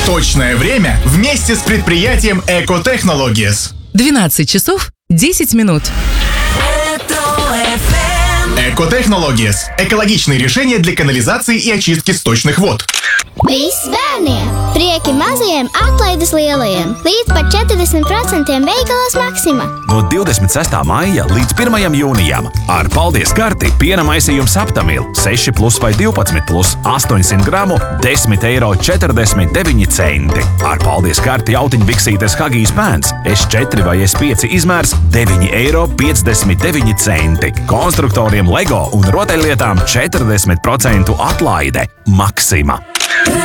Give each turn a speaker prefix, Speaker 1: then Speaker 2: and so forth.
Speaker 1: Точное время вместе с предприятием Экотехнологиес.
Speaker 2: 12 часов 10 минут.
Speaker 1: Экотехнологиес – экологичные решения для канализации и очистки сточных вод.
Speaker 3: Viss bērniem! Prieki mazajiem, atlaides lielajiem! Līdz pat 40% veikalos Maksima!
Speaker 4: No 26. maija līdz 1. jūnijam ar paldies karti piena maisījums Aptamil 6+ vai 12+, 800 gramu, 10,49 eiro. Ar paldies karti jautiņbiksītes Hagijs pēns S4 vai S5 izmērs 9,59 eiro. Konstruktoriem LEGO un rotaļlietām 40% atlaide. Maksima!